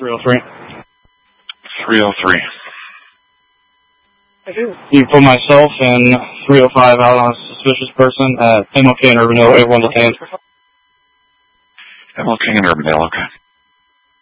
303. 303. You put myself and 305 out on a suspicious person at MLK and Urbandale. Everyone detained. MLK and Urbandale, okay.